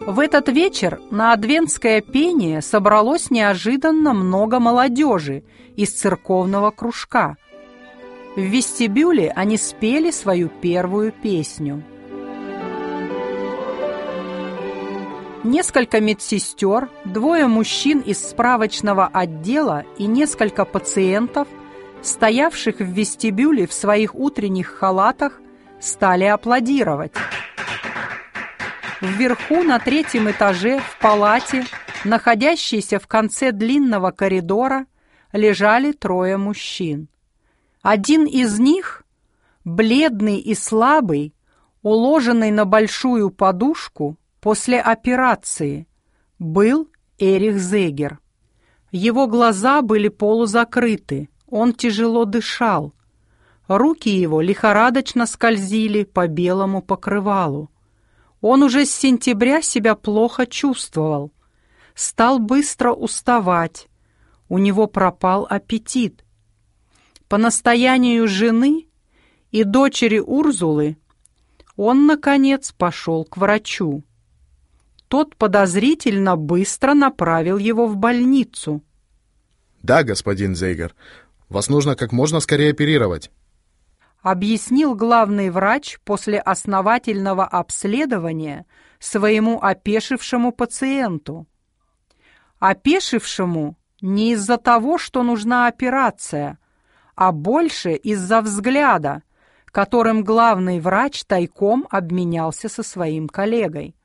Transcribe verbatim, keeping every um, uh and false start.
В этот вечер на адвентское пение собралось неожиданно много молодежи из церковного кружка. В вестибюле они спели свою первую песню. Несколько медсестер, двое мужчин из справочного отдела и несколько пациентов, стоявших в вестибюле в своих утренних халатах, стали аплодировать. Вверху, на третьем этаже, в палате, находящейся в конце длинного коридора, лежали трое мужчин. Один из них, бледный и слабый, уложенный на большую подушку после операции, был Эрих Зегер. Его глаза были полузакрыты, он тяжело дышал. Руки его лихорадочно скользили по белому покрывалу. Он уже с сентября себя плохо чувствовал, стал быстро уставать, у него пропал аппетит. По настоянию жены и дочери Урзулы он, наконец, пошел к врачу. Тот подозрительно быстро направил его в больницу. «Да, господин Зейгер, вас нужно как можно скорее оперировать», объяснил главный врач после основательного обследования своему опешившему пациенту. Опешившему не из-за того, что нужна операция, а больше из-за взгляда, которым главный врач тайком обменялся со своим коллегой.